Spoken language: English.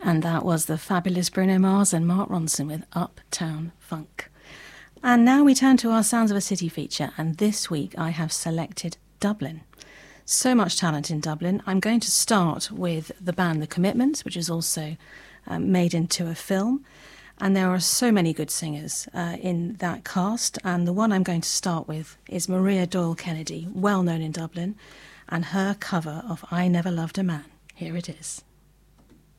And that was the fabulous Bruno Mars and Mark Ronson with Uptown Funk. And now we turn to our Sounds of a City feature, and this week I have selected Dublin. So much talent in Dublin. I'm going to start with the band The Commitments, which is also made into a film. And there are so many good singers in that cast. And the one I'm going to start with is Maria Doyle Kennedy, well known in Dublin, and her cover of I Never Loved a Man. Here it is.